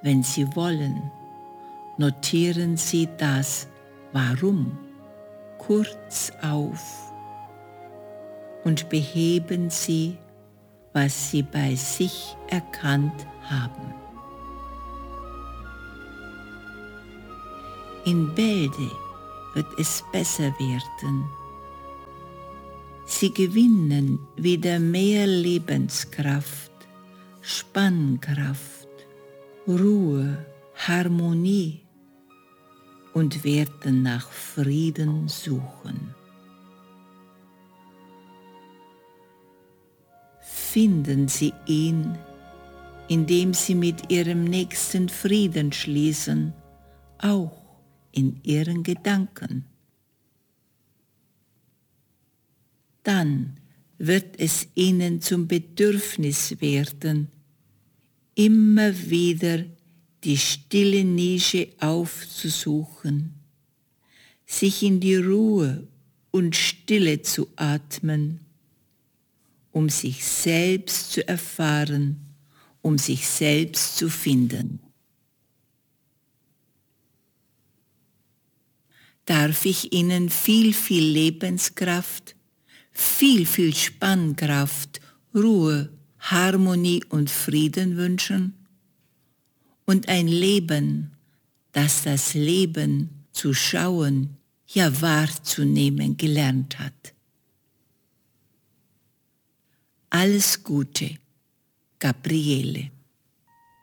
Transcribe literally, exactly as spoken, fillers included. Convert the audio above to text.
Wenn Sie wollen, notieren Sie das Warum kurz auf und beheben Sie, was Sie bei sich erkannt haben. In Bälde wird es besser werden. Sie gewinnen wieder mehr Lebenskraft, Spannkraft, Ruhe, Harmonie und werden nach Frieden suchen. Finden Sie ihn, indem Sie mit Ihrem Nächsten Frieden schließen, auch in Ihren Gedanken. Dann wird es Ihnen zum Bedürfnis werden, immer wieder die stille Nische aufzusuchen, sich in die Ruhe und Stille zu atmen, um sich selbst zu erfahren, um sich selbst zu finden. Darf ich Ihnen viel, viel Lebenskraft, viel, viel Spannkraft, Ruhe, Harmonie und Frieden wünschen? Und ein Leben, das das Leben zu schauen, ja wahrzunehmen gelernt hat. Alles Gute, Gabriele.